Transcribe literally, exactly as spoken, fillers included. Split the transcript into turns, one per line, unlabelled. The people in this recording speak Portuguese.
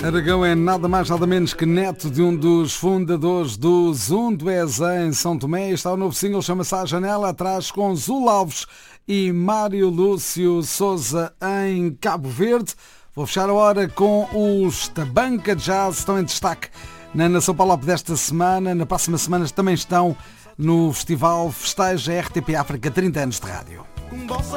Aragão é nada mais nada menos que neto de um dos fundadores do Zundués em São Tomé. Está o novo single, chama-se A Janela, atrás com Zul Alves e Mário Lúcio Souza em Cabo Verde. Vou fechar a hora com os Tabanca Jazz, estão em destaque na Nação Palop desta semana. Na próxima semana também estão no Festival Festeja R T P África trinta anos de rádio.